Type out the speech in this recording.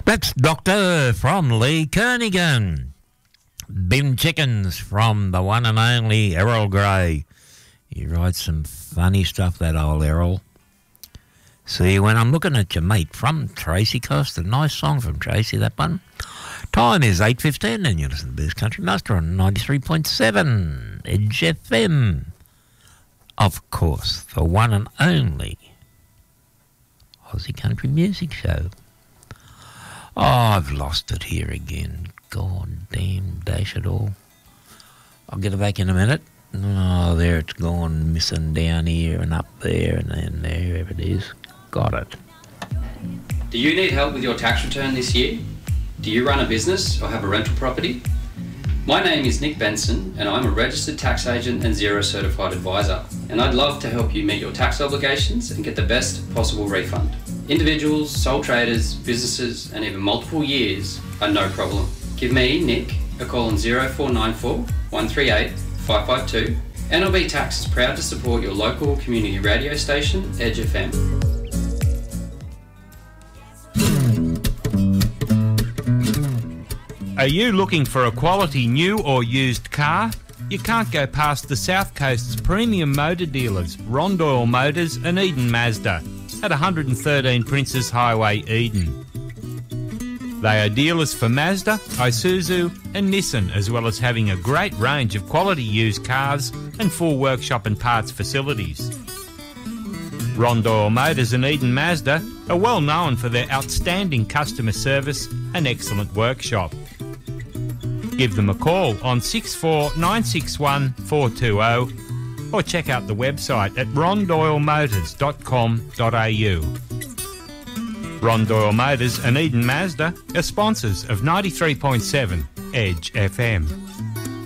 That's Doctor from Lee Kernaghan. Bin Chickens from the one and only Errol Grey. He writes some funny stuff, that old Errol. See, when I'm looking at your mate from Tracy Costa. Nice song from Tracy, that one. Time is 8:15 and you listen to Best Country Master on 93.7 Edge FM. Of course, the one and only Aussie Country Music Show. Oh, I've lost it here again. God damn, dash it all. I'll get it back in a minute. Oh, there it's gone missing down here and up there and then there it is. Got it. Do you need help with your tax return this year? Do you run a business or have a rental property? My name is Nick Benson and I'm a registered tax agent and Xero certified advisor, and I'd love to help you meet your tax obligations and get the best possible refund. Individuals, sole traders, businesses and even multiple years are no problem. Give me, Nick, a call on 0494 138 552 and NLB Tax is proud to support your local community radio station, Edge FM. Are you looking for a quality new or used car? You can't go past the South Coast's premium motor dealers, Rondoil Motors and Eden Mazda, at 113 Princes Highway, Eden. They are dealers for Mazda, Isuzu and Nissan, as well as having a great range of quality used cars and full workshop and parts facilities. Rondoil Motors and Eden Mazda are well known for their outstanding customer service and excellent workshop. Give them a call on 64961 420 or check out the website at rondoilmotors.com.au. Rondoil Motors and Eden Mazda are sponsors of 93.7 Edge FM.